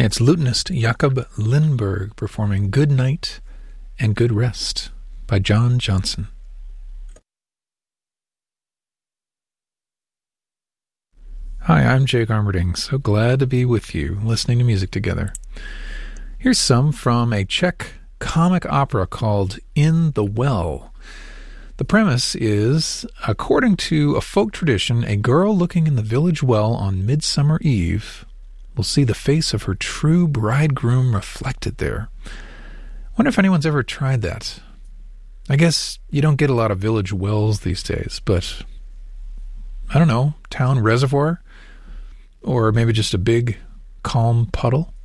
Yeah, it's lutenist Jakob Lindberg performing Good Night and Good Rest by John Johnson. Hi, I'm Jake Armerding. So glad to be with you, listening to music together. Here's some from a Czech comic opera called In the Well. The premise is, according to a folk tradition, a girl looking in the village well on Midsummer Eve will see the face of her true bridegroom reflected there. Wonder if anyone's ever tried that. I guess you don't get a lot of village wells these days, but I don't know, town reservoir? Or maybe just a big, calm puddle?